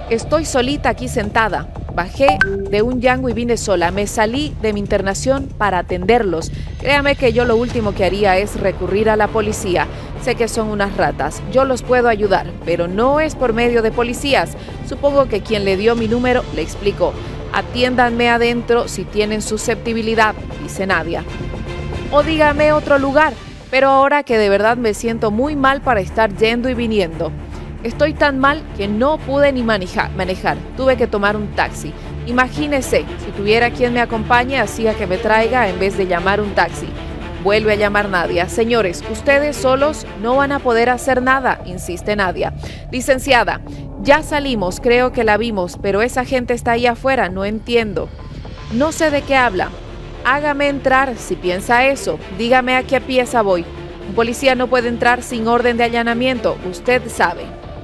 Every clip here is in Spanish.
Estoy solita aquí sentada. Bajé de un Yango y vine sola. Me salí de mi internación para atenderlos. Créame que yo lo último que haría es recurrir a la policía. Sé que son unas ratas. Yo los puedo ayudar, pero no es por medio de policías. Supongo que quien le dio mi número le explicó. Atiéndanme adentro si tienen susceptibilidad, dice Nadia. O dígame otro lugar, pero ahora que de verdad me siento muy mal para estar yendo y viniendo. Estoy tan mal que no pude ni manejar. Tuve que tomar un taxi. Imagínese, si tuviera quien me acompañe, hacía que me traiga en vez de llamar un taxi. Vuelve a llamar Nadia. Señores, ustedes solos no van a poder hacer nada, insiste Nadia. Licenciada, ya salimos, creo que la vimos, pero esa gente está ahí afuera, no entiendo. No sé de qué habla. Hágame entrar si piensa eso. Dígame a qué pieza voy. Un policía no puede entrar sin orden de allanamiento, usted sabe.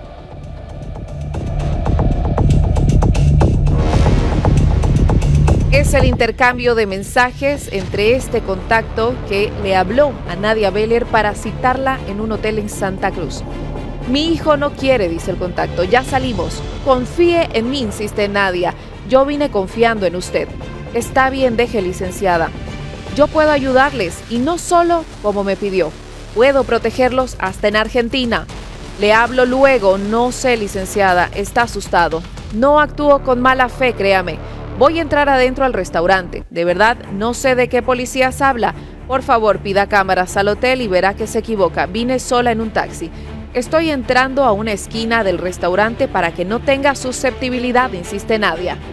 Es el intercambio de mensajes entre este contacto que le habló a Nadia Beller para citarla en un hotel en Santa Cruz. Mi hijo no quiere, dice el contacto, ya salimos. Confíe en mí, insiste Nadia. Yo vine confiando en usted. Está bien, deje, licenciada. Yo puedo ayudarles y no solo como me pidió. Puedo protegerlos hasta en Argentina. Le hablo luego, no sé, licenciada, está asustado. No actúo con mala fe, créame. Voy a entrar adentro al restaurante. De verdad, no sé de qué policías habla. Por favor, pida cámaras al hotel y verá que se equivoca. Vine sola en un taxi. Estoy entrando a una esquina del restaurante para que no tenga susceptibilidad, insiste Nadia.